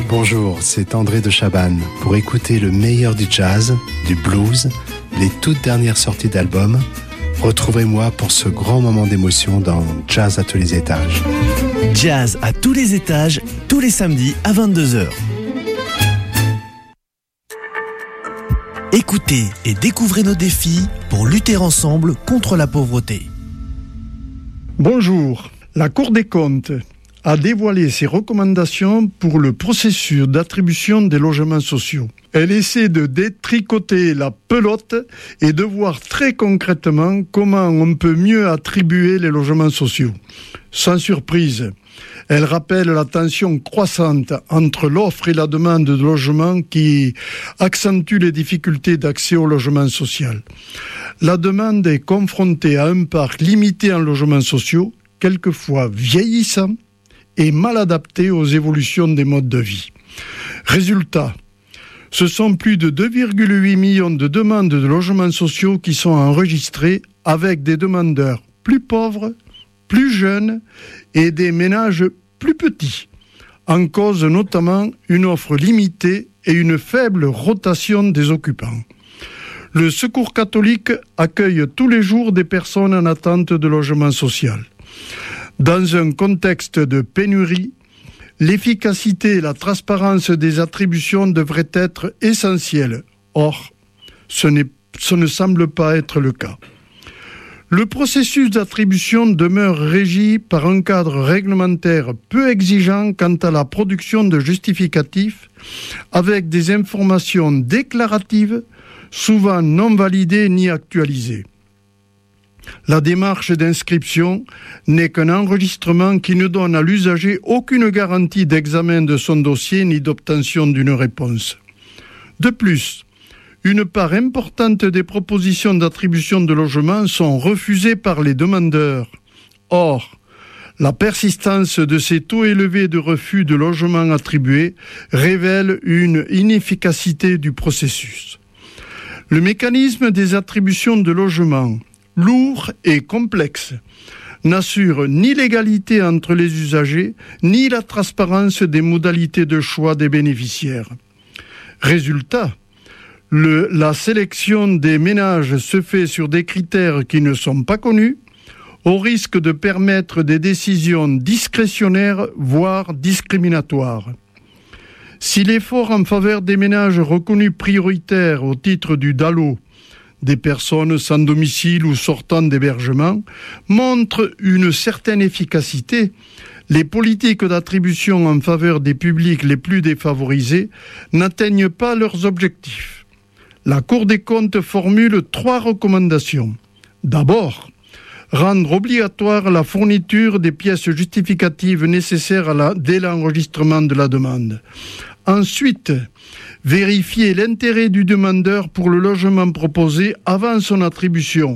Bonjour, c'est André de Chabannes. Pour écouter le meilleur du jazz, du blues, les toutes dernières sorties d'albums, retrouvez-moi pour ce grand moment d'émotion dans Jazz à tous les étages. Jazz à tous les étages, tous les samedis à 22h. Écoutez et découvrez nos défis pour lutter ensemble contre la pauvreté. Bonjour, la Cour des comptes a dévoilé ses recommandations pour le processus d'attribution des logements sociaux. Elle essaie de détricoter la pelote et de voir très concrètement comment on peut mieux attribuer les logements sociaux. Sans surprise, elle rappelle la tension croissante entre l'offre et la demande de logement qui accentue les difficultés d'accès au logement social. La demande est confrontée à un parc limité en logements sociaux, quelquefois vieillissant, et mal adapté aux évolutions des modes de vie. Résultat, ce sont plus de 2,8 millions de demandes de logements sociaux qui sont enregistrées avec des demandeurs plus pauvres, plus jeunes et des ménages plus petits. En cause notamment une offre limitée et une faible rotation des occupants. Le Secours catholique accueille tous les jours des personnes en attente de logement social. Dans un contexte de pénurie, l'efficacité et la transparence des attributions devraient être essentielles. Or, ce ne semble pas être le cas. Le processus d'attribution demeure régi par un cadre réglementaire peu exigeant quant à la production de justificatifs, avec des informations déclaratives, souvent non validées ni actualisées. La démarche d'inscription n'est qu'un enregistrement qui ne donne à l'usager aucune garantie d'examen de son dossier ni d'obtention d'une réponse. De plus, une part importante des propositions d'attribution de logement sont refusées par les demandeurs. Or, la persistance de ces taux élevés de refus de logement attribués révèle une inefficacité du processus. Le mécanisme des attributions de logement, lourd et complexe, n'assure ni l'égalité entre les usagers, ni la transparence des modalités de choix des bénéficiaires. Résultat, la sélection des ménages se fait sur des critères qui ne sont pas connus, au risque de permettre des décisions discrétionnaires, voire discriminatoires. Si l'effort en faveur des ménages reconnus prioritaires au titre du DALO, des personnes sans domicile ou sortant d'hébergement, montrent une certaine efficacité, les politiques d'attribution en faveur des publics les plus défavorisés n'atteignent pas leurs objectifs. La Cour des comptes formule 3 recommandations. D'abord, rendre obligatoire la fourniture des pièces justificatives nécessaires dès l'enregistrement de la demande. Ensuite, vérifier l'intérêt du demandeur pour le logement proposé avant son attribution.